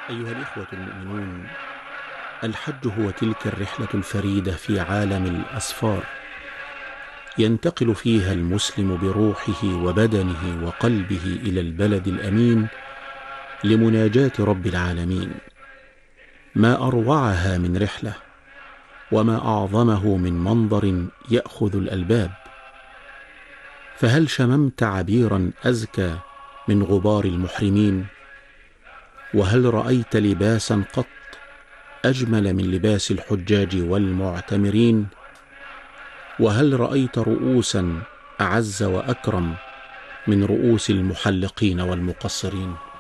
أيها الإخوة المؤمنون، الحج هو تلك الرحلة الفريدة في عالم الأسفار، ينتقل فيها المسلم بروحه وبدنه وقلبه إلى البلد الأمين لمناجاة رب العالمين. ما أروعها من رحلة، وما أعظمه من منظر يأخذ الألباب. فهل شممت عبيرا أزكى من غبار المحرمين؟ وهل رأيت لباسا قط أجمل من لباس الحجاج والمعتمرين؟ وهل رأيت رؤوسا أعز وأكرم من رؤوس المحلقين والمقصرين؟